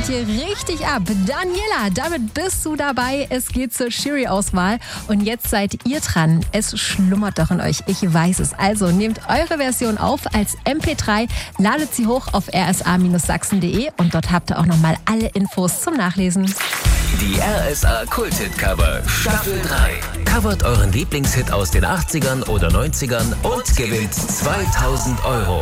hier richtig ab. Daniela, damit bist du dabei. Es geht zur Jury-Auswahl. Und jetzt seid ihr dran. Es schlummert doch in euch. Ich weiß es. Also nehmt eure Version auf als MP3, ladet sie hoch auf rsa-sachsen.de und dort habt ihr auch nochmal alle Infos zum Nachlesen. Die RSA Kult-Hit-Cover Staffel 3. Covert euren Lieblingshit aus den 80ern oder 90ern und gewinnt 2000 €.